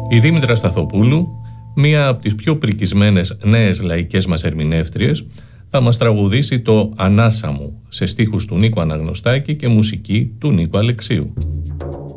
Η Δήμητρα Σταθοπούλου, μία από τις πιο πρικισμένες νέες λαϊκές μας ερμηνεύτριες, θα μας τραγουδήσει το «Ανάσα μου» σε στίχους του Νίκου Αναγνωστάκη και μουσική του Νίκου Αλεξίου.